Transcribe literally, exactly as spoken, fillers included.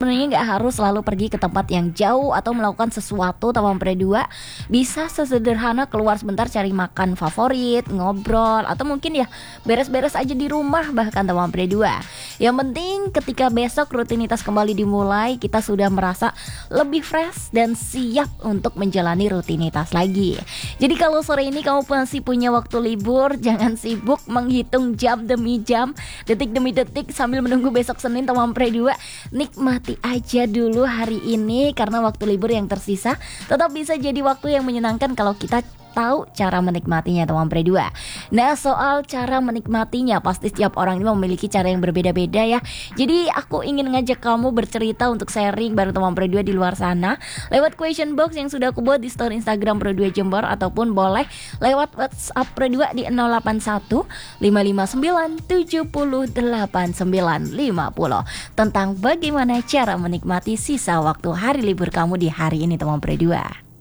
sebenarnya nggak harus selalu pergi ke tempat yang jauh atau melakukan sesuatu teman berdua. Bisa sesederhana keluar sebentar cari makan favorit, ngobrol, atau mungkin ya beres-beres aja di rumah bahkan teman berdua. Yang penting ketika besok rutinitas kembali dimulai, kita sudah merasa lebih fresh dan siap untuk menjalani rutinitas lagi. Jadi kalau sore ini kamu masih punya waktu libur, jangan sibuk menghitung jam demi jam, detik demi detik sambil menunggu besok Senin teman berdua. Nikmati aja dulu hari ini, karena waktu libur yang tersisa tetap bisa jadi waktu yang menyenangkan kalau kita tahu cara menikmatinya teman berdua. Nah, soal cara menikmatinya pasti setiap orang ini memiliki cara yang berbeda-beda ya. Jadi aku ingin ngajak kamu bercerita untuk sharing bareng teman berdua di luar sana lewat question box yang sudah aku buat di story Instagram Pro dua Jember, ataupun boleh lewat WhatsApp Pro dua di nol delapan satu lima lima sembilan tujuh nol delapan sembilan lima nol tentang bagaimana cara menikmati sisa waktu hari libur kamu di hari ini teman berdua.